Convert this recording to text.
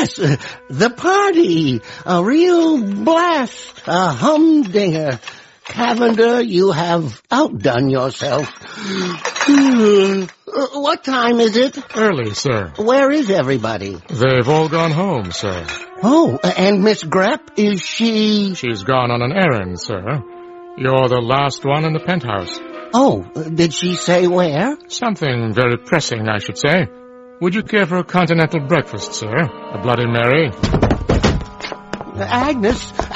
yes, the party. A real blast. A humdinger. Cavender, you have outdone yourself. What time is it? Early, sir. Where is everybody? They've all gone home, sir. Oh, and Miss Grapp, is she... She's gone on an errand, sir. You're the last one in the penthouse. Oh, did she say where? Something very pressing, I should say. Would you care for a continental breakfast, sir? A Bloody Mary? Agnes,